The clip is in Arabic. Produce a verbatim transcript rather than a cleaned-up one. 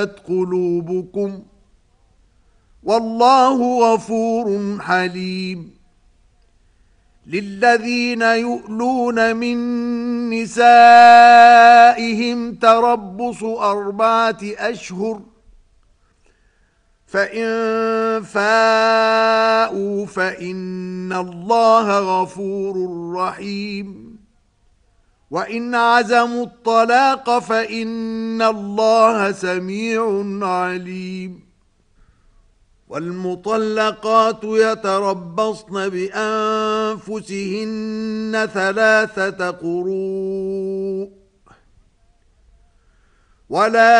قلوبكم والله غفور حليم. للذين يؤلون من نسائهم تربص أربعة أشهر فإن فاءوا فإن الله غفور رحيم. وإن عزموا الطلاق فإن الله سميع عليم. والمطلقات يتربصن بأنفسهن ثلاثة قروء ولا